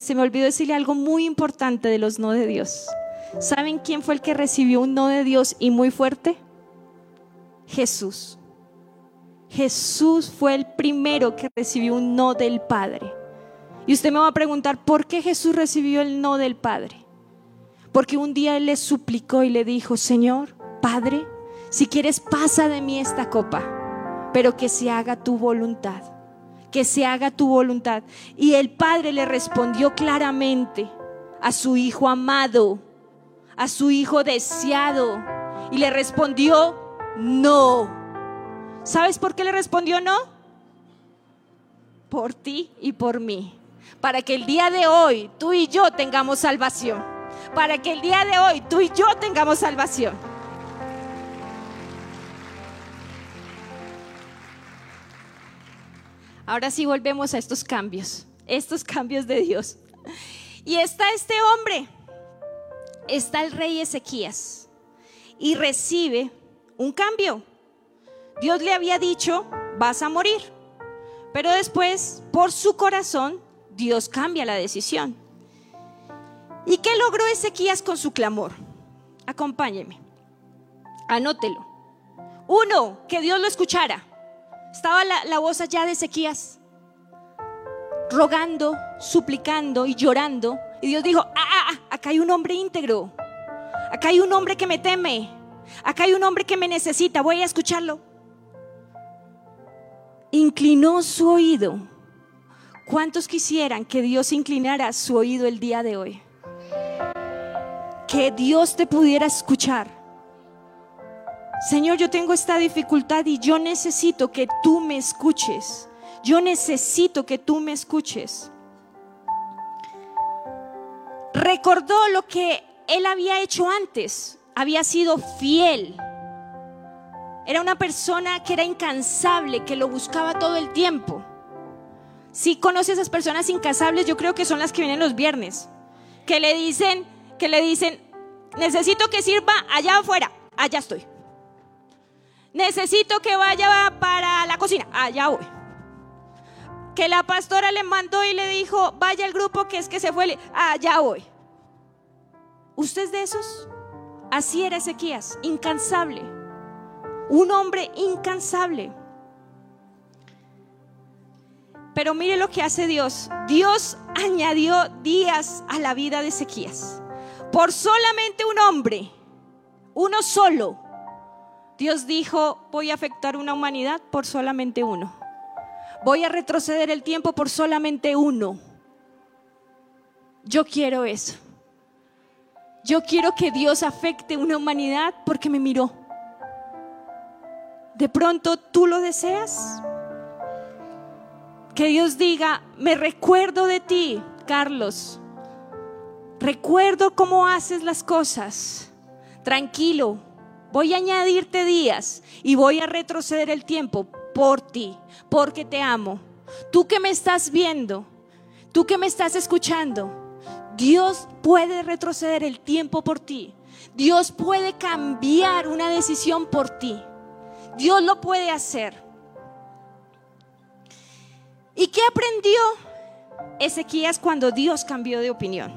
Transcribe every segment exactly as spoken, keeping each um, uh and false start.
se me olvidó decirle algo muy importante de los no de Dios. ¿Saben quién fue el que recibió un no de Dios y muy fuerte? Jesús. Jesús fue el primero que recibió un no del Padre. Y usted me va a preguntar, ¿por qué Jesús recibió el no del Padre? Porque un día Él le suplicó y le dijo: Señor, Padre, si quieres pasa de mí esta copa, pero que se haga tu voluntad, que se haga tu voluntad. Y el Padre le respondió claramente a su Hijo amado, a su Hijo deseado, y le respondió no. ¿Sabes por qué le respondió no? Por ti y por mí, para que el día de hoy tú y yo tengamos salvación, para que el día de hoy tú y yo tengamos salvación. Ahora sí volvemos a estos cambios, estos cambios de Dios. Y está este hombre, está el rey Ezequías, y recibe un cambio. Dios le había dicho: vas a morir. Pero después, por su corazón, Dios cambia la decisión. ¿Y qué logró Ezequías con su clamor? Acompáñeme, anótelo. Uno, que Dios lo escuchara. Estaba la, la voz allá de Ezequías, rogando, suplicando y llorando. Y Dios dijo: ah, ah, ah, acá hay un hombre íntegro, acá hay un hombre que me teme, acá hay un hombre que me necesita, voy a escucharlo. Inclinó su oído. ¿Cuántos quisieran que Dios inclinara su oído el día de hoy? Que Dios te pudiera escuchar. Señor, yo tengo esta dificultad y yo necesito que tú me escuches. Yo necesito que tú me escuches. Recordó lo que él había hecho antes. Había sido fiel. Era una persona que era incansable, que lo buscaba todo el tiempo. Si conoces a esas personas incansables, yo creo que son las que vienen los viernes, que le dicen, que le dicen: necesito que sirva allá afuera, allá estoy. Necesito que vaya para la cocina, allá voy. Que la pastora le mandó y le dijo: vaya al grupo que es que se fue, allá voy. ¿Usted es de esos? Así era Ezequías, incansable. Un hombre incansable. Pero mire lo que hace Dios. Dios añadió días a la vida de Ezequías. Por solamente un hombre, uno solo, Dios dijo: voy a afectar una humanidad por solamente uno. Voy a retroceder el tiempo por solamente uno. Yo quiero eso. Yo quiero que Dios afecte una humanidad porque me miró. De pronto tú lo deseas. Que Dios diga: me recuerdo de ti, Carlos. Recuerdo cómo haces las cosas. Tranquilo, voy a añadirte días y voy a retroceder el tiempo por ti, porque te amo. Tú que me estás viendo, tú que me estás escuchando, Dios puede retroceder el tiempo por ti. Dios puede cambiar una decisión por ti. Dios lo puede hacer. ¿Y qué aprendió Ezequías cuando Dios cambió de opinión?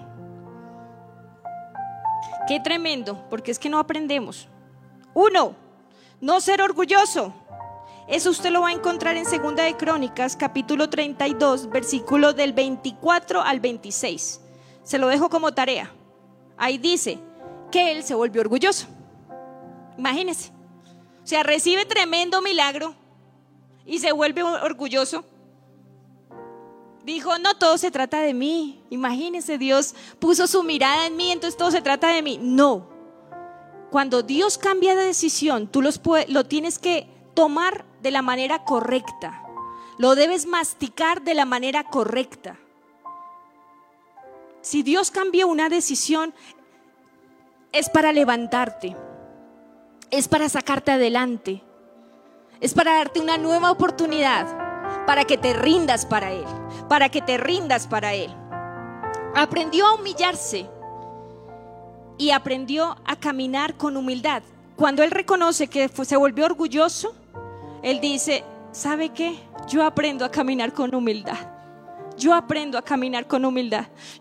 Qué tremendo, porque es que no aprendemos. Uno, no ser orgulloso. Eso usted lo va a encontrar en Segunda de Crónicas, capítulo treinta y dos, versículos del veinticuatro al veintiséis. Se lo dejo como tarea. Ahí dice que él se volvió orgulloso. Imagínense. O sea, recibe tremendo milagro y se vuelve orgulloso. Dijo: no, todo se trata de mí. Imagínense, Dios puso su mirada en mí, entonces todo se trata de mí. No. Cuando Dios cambia de decisión, tú los puedes, lo tienes que tomar de la manera correcta. Lo debes masticar de la manera correcta. Si Dios cambió una decisión, es para levantarte. Es para sacarte adelante. Es para darte una nueva oportunidad, para que te rindas para Él, para que te rindas para Él. Aprendió a humillarse y aprendió a caminar con humildad. Cuando él reconoce que se volvió orgulloso, él dice: ¿sabe qué? Yo aprendo a caminar con humildad. Yo aprendo a caminar con humildad.